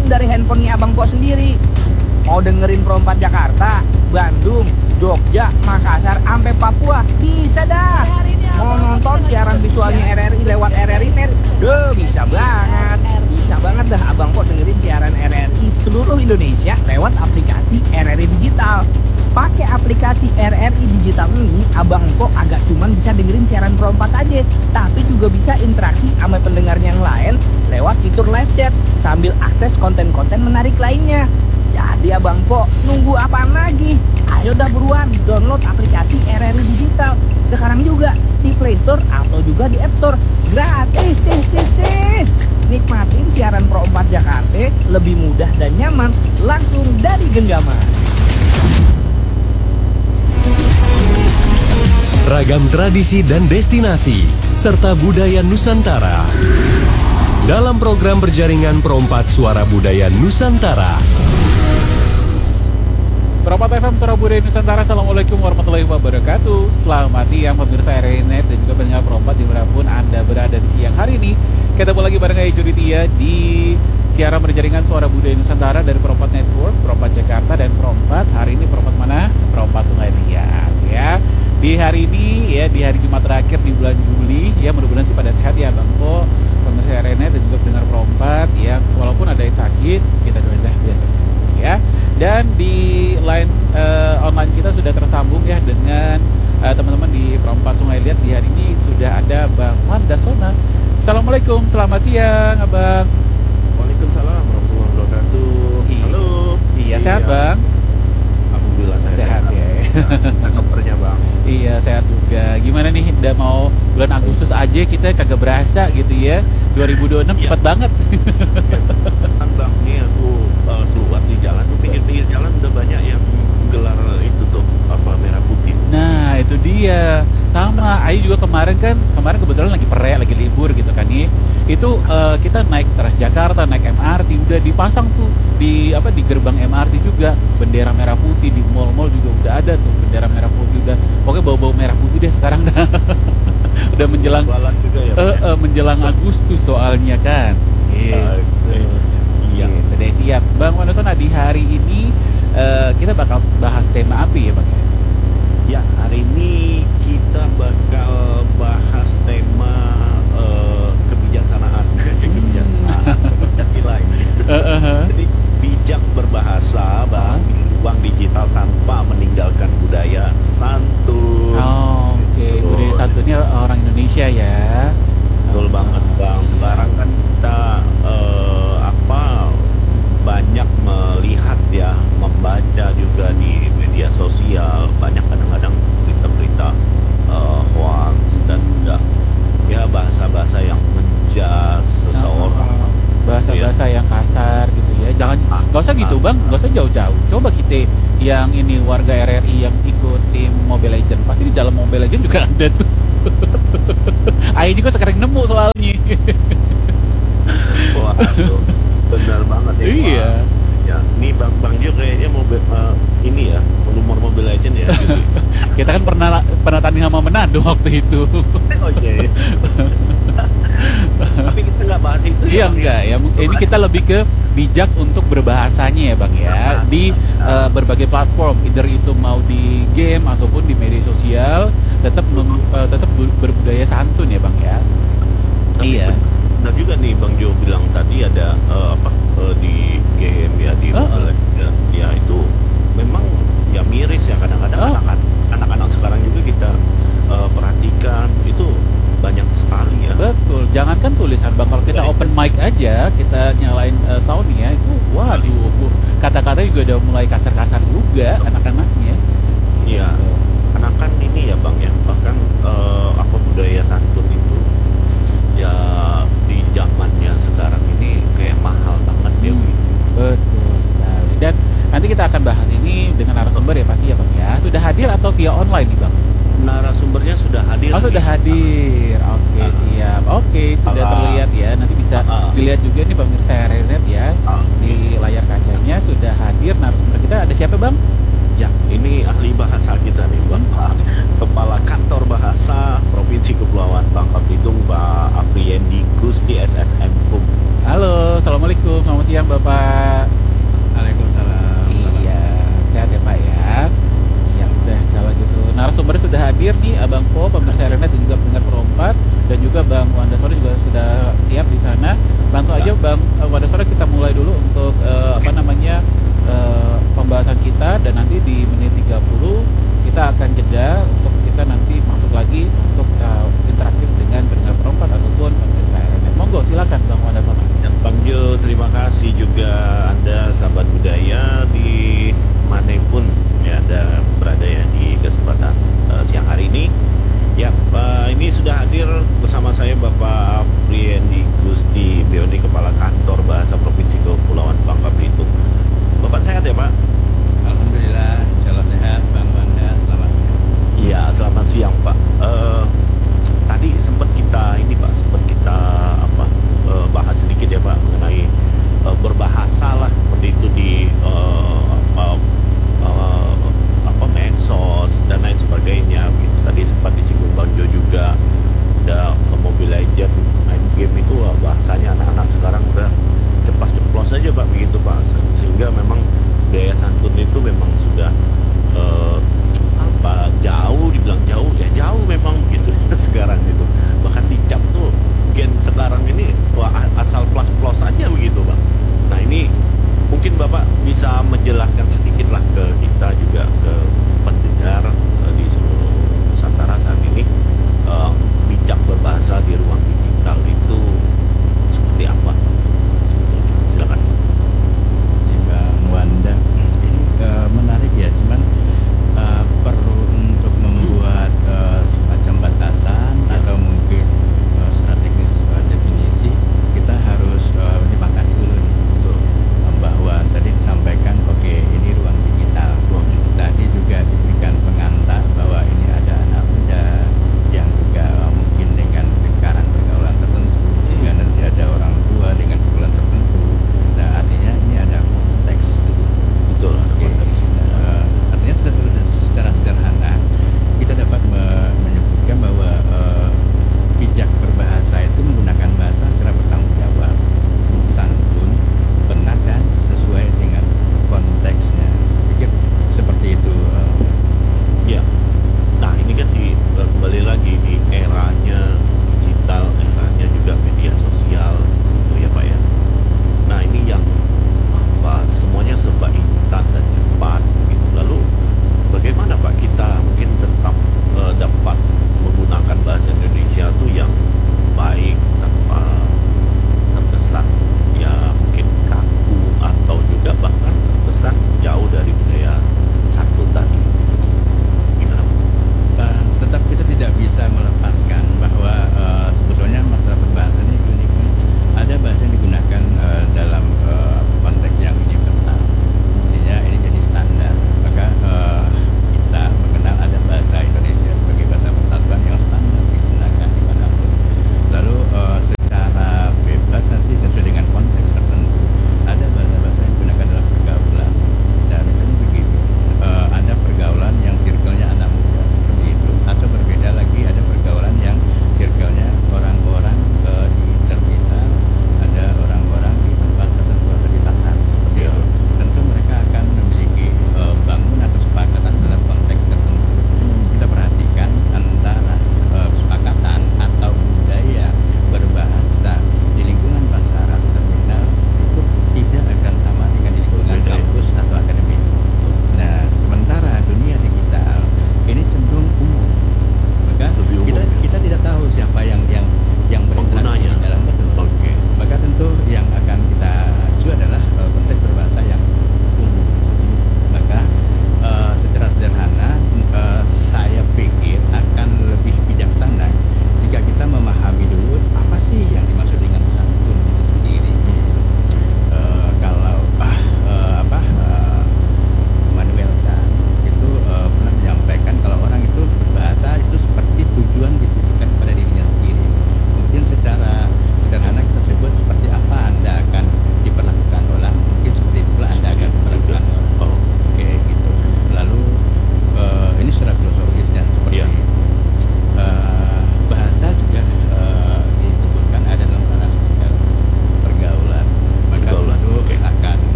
langsung dari handphonenya Abang Po sendiri. Mau dengerin Pro 4 Jakarta, Bandung, Jogja, Makassar, sampai Papua, bisa dah. Mau nonton siaran visualnya RRI lewat RRI Net, bisa banget. Bisa banget dah Abang Po dengerin siaran RRI seluruh Indonesia lewat aplikasi RRI Digital. Pakai aplikasi RRI Digital ini, Abang Po agak cuman bisa dengerin siaran Pro 4 aja, tapi juga bisa interaksi sama pendengarnya yang lain lewat fitur live chat sambil akses konten-konten menarik lainnya. Jadi Abang Po, nunggu apaan lagi? Ayo dah buruan download aplikasi RRI Digital sekarang juga di Play Store atau juga di App Store. Gratis, tis. Nikmatin siaran Pro 4 Jakarta lebih mudah dan nyaman langsung dari genggaman. Ragam tradisi dan destinasi serta budaya Nusantara dalam program berjaringan Pro 4 Suara Budaya Nusantara. Pro 4 FM Suara Budaya Nusantara. Assalamualaikum warahmatullahi wabarakatuh. Selamat siang pemirsa RRI Net dan juga pendengar Pro 4 dimanapun Anda berada di siang hari ini. Ketemu lagi bareng saya Juritia di siaran berjaringan Suara Budaya Nusantara dari Pro 4 Network, Pro 4 Jakarta dan Pro 4. Hari ini Pro 4 mana? Pro 4 Sungai Liat ya. Di hari ini ya, di hari Jumat terakhir di bulan Juli ya, mudah-mudahan sih pada sehat ya Bang Po, pemirsa RRI Net dan juga pendengar Pro 4 ya. Walaupun ada yang sakit, kita doain dah biar sembuh ya. Dan di line online kita sudah tersambung ya dengan teman-teman di Pro 4 Sungai Liat. Di hari ini sudah ada Bang Mardasona. Assalamualaikum, selamat siang Abang. Waalaikumsalam warahmatullahi wabarakatuh. Halo. Iya, sehat Bang? Alhamdulillah Sehat ya. Kabarnya Bang? Iya, sehat juga. Gimana nih, udah mau bulan Agustus aja kita kagak berasa gitu ya. 2026 Iya. cepat banget. Kan Bang, nih aku keluar di jalan, tuh pinggir-pinggir jalan udah banyak yang gelar itu tuh apa merah putih. Nah, itu dia. Sama, Ayu juga kemarin kebetulan lagi perek, lagi libur gitu kan nih. Itu kita naik Transjakarta, naik MRT, udah dipasang tuh di gerbang MRT juga bendera merah putih. Di mall-mall juga udah ada tuh bendera merah putih, udah pokoknya bau-bau merah putih deh sekarang dah. Udah menjelang Juga ya, menjelang Agustus soalnya kan. Gitu. Iya. Gitu deh, siap. Bang Mardasona, di hari ini kita bakal bahas tema apa ya Bang? Ya, hari ini kita bakal bahas tema kebijaksanaan, kebijaksanaan Pancasila ini. Jadi bijak berbahasa Bang di ruang digital tanpa meninggalkan budaya santun. Oh, oke. Budaya santunnya orang Indonesia ya. Betul banget Bang. Sekarang kan kita banyak melihat ya, membaca juga di media sosial, banyak kadang-kadang berita-berita hoax dan juga ya bahasa-bahasa yang menjas seseorang. Bahasa-bahasa yang kasar gitu ya. Jangan, nggak usah gitu Bang, nggak usah jauh-jauh. Coba kita yang ini warga RRI yang ikut tim Mobile Legends, pasti di dalam Mobile Legends juga ada tuh. Ayo juga sekarang nemu soalnya. Wah, benar banget ya. Iya. Ya, ini Bang Jo kayaknya mau ini ya, nomor Mobile Legend ya. Gitu. Kita kan pernah tanding sama Manado waktu itu. Oke. Tapi kita nggak bahas itu Iya, enggak ya. Ini kita lebih ke bijak untuk berbahasanya ya Bang ya. Di berbagai platform, either itu mau di game ataupun di media sosial, tetap berbudaya santun ya Bang ya. Tapi Iya. Benar juga nih Bang Jo bilang tadi ada di game ya, di Mobile Legends ya, itu memang ya miris ya kadang-kadang. Anak-anak sekarang juga kita perhatikan itu banyak sekali ya. Betul, jangankan tulisan Bang, kalau kita open mic aja, kita nyalain soundnya itu, waduh, kata-kata juga udah mulai kasar-kasar juga anak-anaknya. Iya, karena kan ini ya Bang ya, bahkan budaya santun itu ya di zamannya sekarang ini kayak mahal banget ya. Betul sekali. Dan nanti kita akan bahas ini dengan narasumber ya pasti ya Bang ya. Sudah hadir atau via online nih Bang? Narasumbernya sudah hadir. Oh, sudah hadir. Oke, siap. Oke, sudah terlihat ya. Nanti bisa dilihat juga nih pemirsa RRI Net ya. Di layar kacanya sudah hadir narasumber kita. Ada siapa Bang? Ya, ini ahli bahasa kita nih Bang. Kepala Kantor Bahasa Provinsi Kepulauan Bangka Belitung, Pak Apriendi Gusti SSM. Halo, assalamualaikum, selamat siang Bapak. Waalaikumsalam. Iya, sehat ya Pak ya. Ya udah kalau gitu. Narasumber sudah hadir nih, Abang Po, pemirsa Arena dan juga pendengar Perompat, dan juga Bang Wanda Sore juga sudah siap di sana. Langsung aja Bang Wanda Sore, kita mulai dulu untuk pembahasan kita, dan nanti di menit 30 kita akan jeda untuk kita nanti masuk lagi untuk interaktif dengan pendengar Perompat ataupun pemirsa Arena. Monggo silakan Bang Wanda Sore. Bang Jo, terima kasih juga Anda sahabat budaya di manapun ya Anda berada ya di kesempatan siang hari ini. Ya, ini sudah hadir bersama saya Bapak Apriendi Gusti BOD, Kepala Kantor Bahasa Provinsi Kepulauan Bangka Belitung. Bapak sehat ya Pak? Alhamdulillah, insyaallah sehat, Bang Wanda. Selamat siang. Iya, selamat siang Pak. Tadi sempat kita bahas sedikit ya Pak mengenai berbahasa lah seperti itu di medsos dan lain sebagainya. Gitu. Tadi sempat disinggung Bang Jo juga, udah Mobile Legends main game itu bahasanya anak-anak sekarang udah ceplos-ceplos aja Pak, begitu Pak. Sehingga memang gaya santun itu memang sudah jauh, dibilang jauh ya jauh memang gitu sekarang itu. Bahkan dicap tuh gen sekarang ini asal plus-plus aja begitu Pak. Nah ini mungkin Bapak bisa menjelaskan sedikit lah ke kita juga, ke pendengar di seluruh Nusantara saat ini, bijak berbahasa di ruang digital itu seperti apa sebetulnya? Silakan. Ya, Bang Wanda, ini menarik ya, cuman perlu untuk membuat semacam batasan atau mungkin strategi definisi. Kita harus dipakati dulu nih, bahwa tadi disampaikan oke,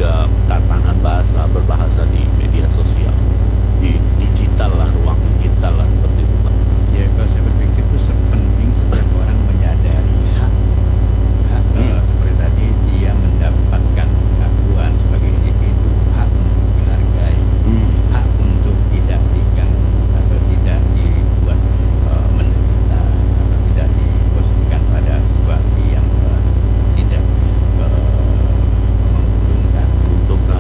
juga tatanan bahasa berbahasa di media sosial, di digital lah, ruang digital lah seperti itu Pak. Ya, kalau saya berpikir itu sepenting setiap orang menyadari hak, seperti tadi dia mendapatkan pengakuan sebagai individu, hak untuk dihargai, hak untuk tidak diganggu atau tidak dibuat menderita atau tidak diposisikan pada situasi yang tidak menguntungkan. Untuk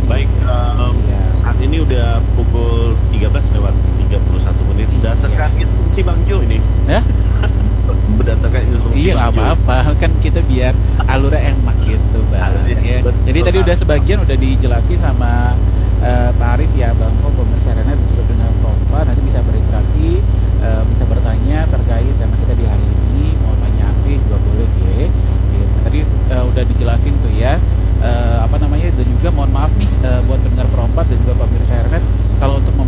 Baik, Iya. saat ini udah pukul 13:31. Berdasarkan instruksi Bang Jo ini. Ya? Berdasarkan instruksi Iya nggak Bang Jo. apa-apa kan kita biar alurnya enak gitu bang. Alurnya, Ya. betul. Jadi tadi udah sebagian udah dijelasin sama Pak Arif ya Bang Ko, pemirsa Arena dan juga dengan Prompat nanti bisa berinteraksi, bisa bertanya terkait tema kita di hari ini, mau tanya apa juga boleh ya. Gitu. Tadi udah dijelasin tuh ya. Dan juga mohon maaf nih buat pendengar Prompat dan juga pemirsa Arena kalau untuk